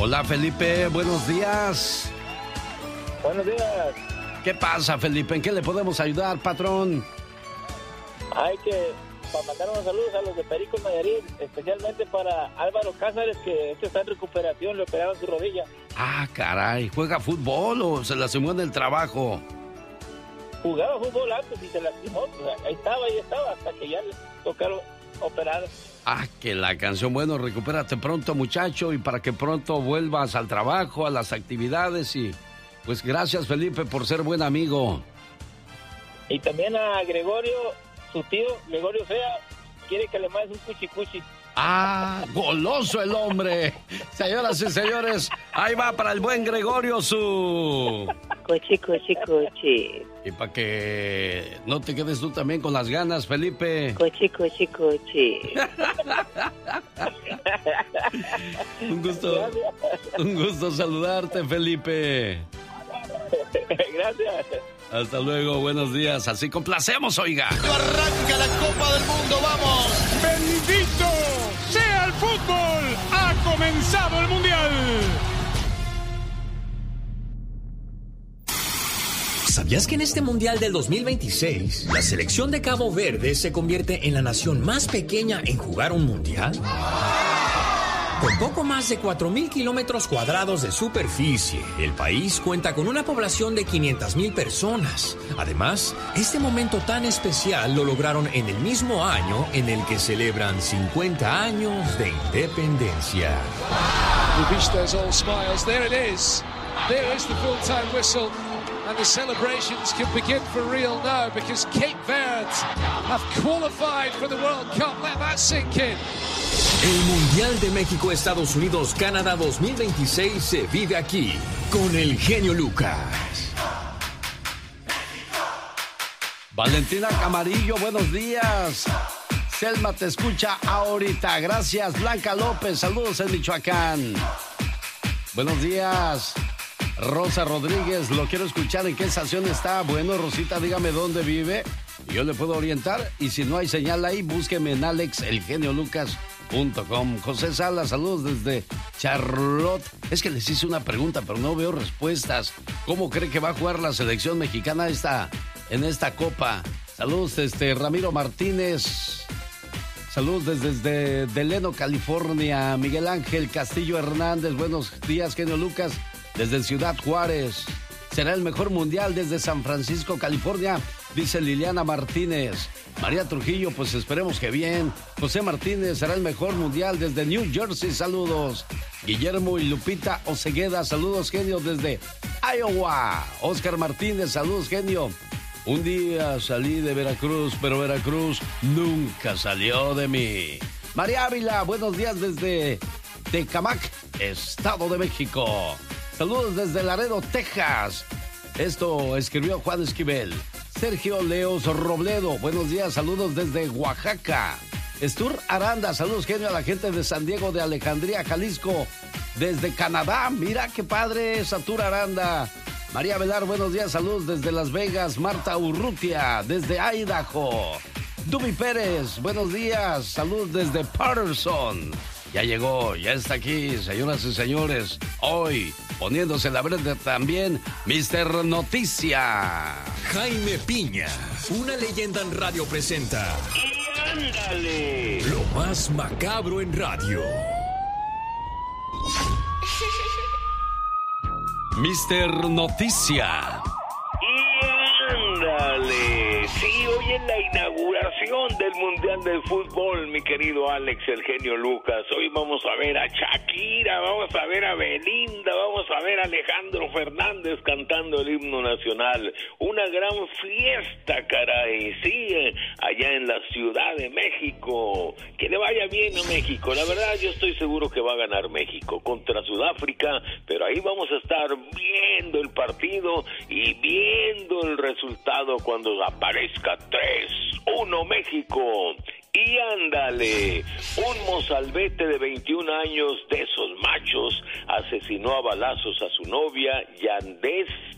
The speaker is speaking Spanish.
Hola, Felipe, buenos días. Buenos días. ¿Qué pasa, Felipe? ¿En qué le podemos ayudar, patrón? Hay que mandar unos saludos a los de Perico Nayarit, especialmente para Álvaro Cázares, que está en recuperación, le operaron su rodilla. Ah, caray, ¿juega fútbol o se lastimó en el trabajo? Jugaba fútbol antes y se lastimó, ahí estaba, hasta que ya le tocaron operar. Ah, que la canción, bueno, recupérate pronto, muchacho, y para que pronto vuelvas al trabajo, a las actividades y... Pues gracias, Felipe, por ser buen amigo. Y también a Gregorio, su tío, Gregorio Sea, quiere que le mandes un cuchicuchi. Ah, goloso el hombre. Señoras y señores, ahí va para el buen Gregorio su... Cuchi. Y para que no te quedes tú también con las ganas, Felipe. Cuchi. Un gusto saludarte, Felipe. Gracias. Hasta luego, buenos días. Así complacemos, oiga. Arranca la Copa del Mundo, vamos. ¡Bendito sea el fútbol! ¡Ha comenzado el Mundial! ¿Sabías que en este Mundial del 2026, la selección de Cabo Verde se convierte en la nación más pequeña en jugar un Mundial? Con poco más de 4,000 kilómetros cuadrados de superficie, el país cuenta con una población de 500,000 personas. Además, este momento tan especial lo lograron en el mismo año en el que celebran 50 años de independencia. We wish those all smiles. There it is. There is the full-time whistle. And the celebrations can begin for real now because Cape Verde have qualified for the World Cup. Let that sink in. El Mundial de México, Estados Unidos, Canadá 2026 se vive aquí con el genio Lucas. Valentina Camarillo, buenos días. Selma te escucha ahorita. Gracias, Blanca López. Saludos en Michoacán. Buenos días. Rosa Rodríguez, lo quiero escuchar. ¿En qué estación está? Bueno, Rosita, dígame dónde vive y yo le puedo orientar. Y si no hay señal ahí, búsqueme en alexelgeniolucas.com. José Salas, saludos desde Charlotte. Es que les hice una pregunta, pero no veo respuestas. ¿Cómo cree que va a jugar la selección mexicana en esta copa? Saludos, Ramiro Martínez. Saludos desde Delano, California. Miguel Ángel Castillo Hernández, buenos días, genio Lucas. Desde Ciudad Juárez. Será el mejor mundial desde San Francisco, California, dice Liliana Martínez. María Trujillo, pues esperemos que bien. José Martínez, será el mejor mundial desde New Jersey, saludos. Guillermo y Lupita Ocegueda, saludos, genio, desde Iowa. Oscar Martínez, saludos, genio. Un día salí de Veracruz, pero Veracruz nunca salió de mí. María Ávila, buenos días desde Tecamac, Estado de México. Saludos desde Laredo, Texas. Esto escribió Juan Esquivel. Sergio Leos Robledo, buenos días, saludos desde Oaxaca. Estur Aranda, saludos, genio, a la gente de San Diego de Alejandría, Jalisco. Desde Canadá, mira qué padre, Satur Aranda. María Velar, buenos días, saludos desde Las Vegas. Marta Urrutia, desde Idaho. Dubi Pérez, buenos días, saludos desde Patterson. Ya llegó, ya está aquí, señoras y señores. Hoy, poniéndose la verde también, Mr. Noticia. Jaime Piña, una leyenda en radio presenta. ¡Y ándale! Lo más macabro en radio. Mr. Noticia. ¡Y ándale! Sí, hoy en la inauguración del Mundial del Fútbol, mi querido Alex, el genio Lucas. Hoy vamos a ver a Shakira, vamos a ver a Belinda, vamos a ver a Alejandro Fernández cantando el himno nacional. Una gran fiesta, caray, sí, allá en la Ciudad de México. Que le vaya bien a México. La verdad, yo estoy seguro que va a ganar México contra Sudáfrica, pero ahí vamos a estar viendo el partido y viendo el resultado cuando aparezca 3-1 México. Y ándale, un mozalbete de 21 años de esos machos asesinó a balazos a su novia Yandés